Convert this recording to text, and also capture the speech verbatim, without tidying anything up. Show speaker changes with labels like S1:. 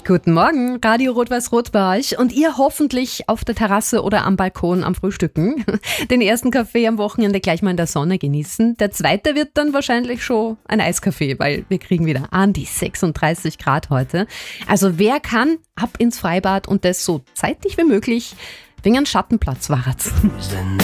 S1: Guten Morgen, Radio Rot-Weiß-Rot bei euch und ihr hoffentlich auf der Terrasse oder am Balkon am Frühstücken. Den ersten Kaffee am Wochenende gleich mal in der Sonne genießen. Der zweite wird dann wahrscheinlich schon ein Eiskaffee, weil wir kriegen wieder an die sechsunddreißig Grad heute. Also wer kann, ab ins Freibad und das so zeitig wie möglich, wegen einem Schattenplatz war's.